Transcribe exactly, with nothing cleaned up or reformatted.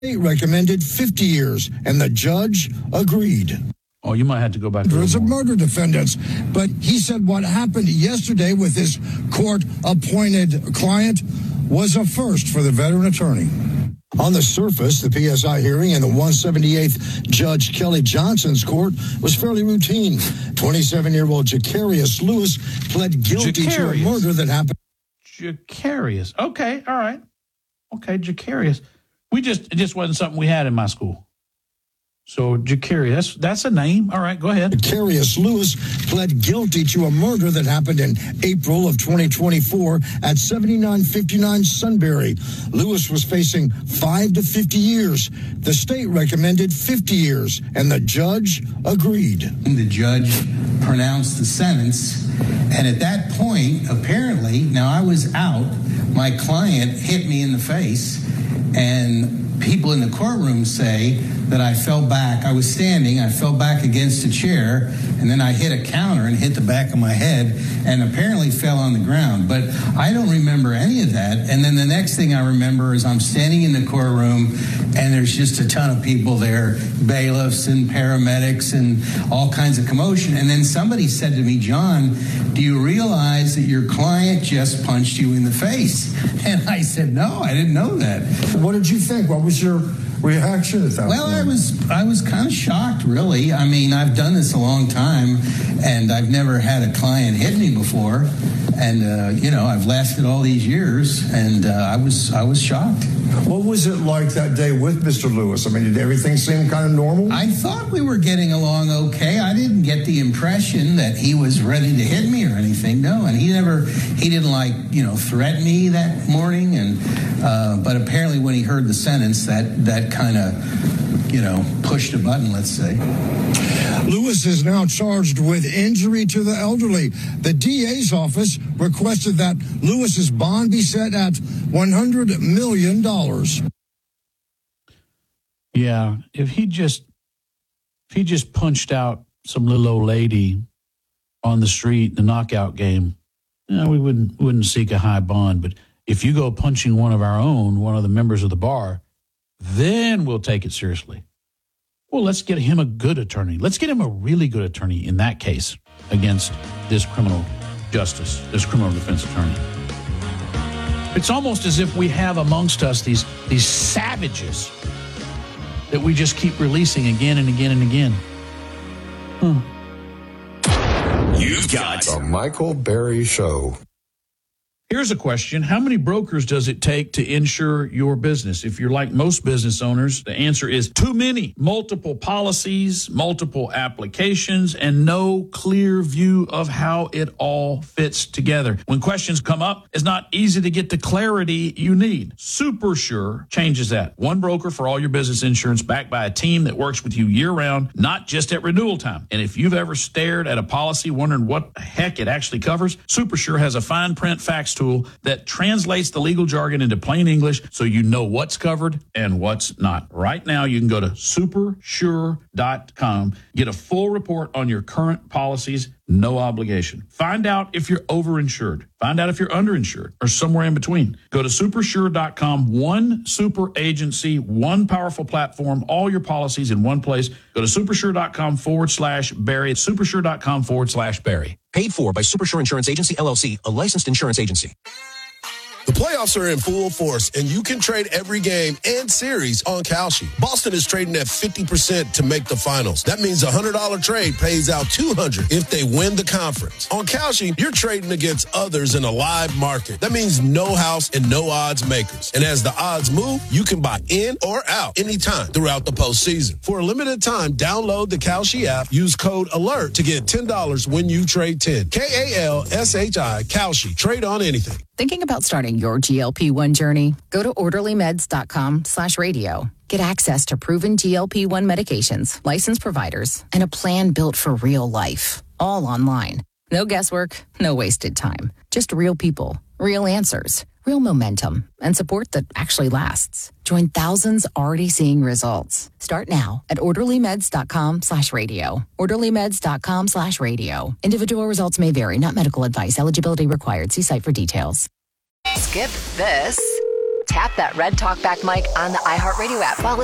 They recommended fifty years, and the judge agreed. Oh, you might have to go back to Hundreds of murder defendants. But he said what happened yesterday with his court-appointed client was a first for the veteran attorney. On the surface, the P S I hearing in the one hundred seventy-eighth Judge Kelly Johnson's court was fairly routine. twenty-seven-year-old Jacarius Lewis pled guilty Jacarius. to a murder that happened. Jacarius. Okay, all right. Okay, Jacarius. We just, it just wasn't something we had in my school. So, Jacarius, that's, that's a name. All right, go ahead. Jacarius Lewis pled guilty to a murder that happened in April of twenty twenty-four at seventy-nine fifty-nine Sunbury. Lewis was facing five to fifty years. The state recommended fifty years, and the judge agreed. The judge pronounced the sentence, and at that point, apparently, now I was out, my client hit me in the face, and people in the courtroom say that I fell back. I was standing, I fell back against a chair, and then I hit a counter and hit the back of my head and apparently fell on the ground. But I don't remember any of that. And then the next thing I remember is I'm standing in the courtroom and there's just a ton of people there, bailiffs and paramedics and all kinds of commotion. And then somebody said to me, John, do you realize that your client just punched you in the face? And I said, no, I didn't know that. What did you think? What was your reaction at that well, point? I was I was kind of shocked, really. I mean, I've done this a long time, and I've never had a client hit me before. And, uh, you know, I've lasted all these years, and uh, I was I was shocked. What was it like that day with Mister Lewis? I mean, did everything seem kind of normal? I thought we were getting along okay. I didn't get the impression that he was ready to hit me or anything. No, and he never, he didn't like, you know, threaten me that morning. And uh, but apparently when he heard the sentence, that that kind of, you know, pushed a button, let's say. Lewis is now charged with injury to the elderly. The D A's office requested that Lewis's bond be set at one hundred million dollars. Yeah, if he just if he just punched out some little old lady on the street in the knockout game, you know, we wouldn't wouldn't seek a high bond. But if you go punching one of our own, one of the members of the bar, then we'll take it seriously. Well, let's get him a good attorney. Let's get him a really good attorney in that case against this criminal justice, this criminal defense attorney. It's almost as if we have amongst us these, these savages that we just keep releasing again and again and again. Huh. You've got The Michael Berry Show. Here's a question. How many brokers does it take to insure your business? If you're like most business owners, the answer is too many. Multiple policies, multiple applications, and no clear view of how it all fits together. When questions come up, it's not easy to get the clarity you need. SuperSure changes that. One broker for all your business insurance backed by a team that works with you year-round, not just at renewal time. And if you've ever stared at a policy wondering what the heck it actually covers, SuperSure has a fine print facts tool that translates the legal jargon into plain English so you know what's covered and what's not. Right now, you can go to super sure dot com, get a full report on your current policies, no obligation. Find out if you're overinsured. Find out if you're underinsured or somewhere in between. Go to super sure dot com, one super agency, one powerful platform, all your policies in one place. Go to supersure dot com forward slash Barry. supersure dot com forward slash Barry. Paid for by Supersure Insurance Agency, L L C, a licensed insurance agency. The playoffs are in full force, and you can trade every game and series on Kalshi. Boston is trading at fifty percent to make the finals. That means a one hundred dollars trade pays out two hundred dollars if they win the conference. On Kalshi, you're trading against others in a live market. That means no house and no odds makers. And as the odds move, you can buy in or out anytime throughout the postseason. For a limited time, download the Kalshi app, use code ALERT to get ten dollars when you trade ten. K A L S H I, Kalshi. Trade on anything. Thinking about starting your G L P one journey? Go to orderly meds dot com slash radio. Get access to proven G L P one medications, licensed providers, and a plan built for real life. All online. No guesswork, no wasted time. Just real people, real answers, real momentum, and support that actually lasts. Join thousands already seeing results. Start now at orderly meds dot com slash radio. orderly meds dot com slash radio. Individual results may vary, not medical advice. Eligibility required. See site for details. Skip this. Tap that red talkback mic on the iHeartRadio app while